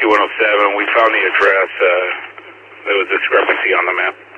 107. We found the address. There was discrepancy on the map.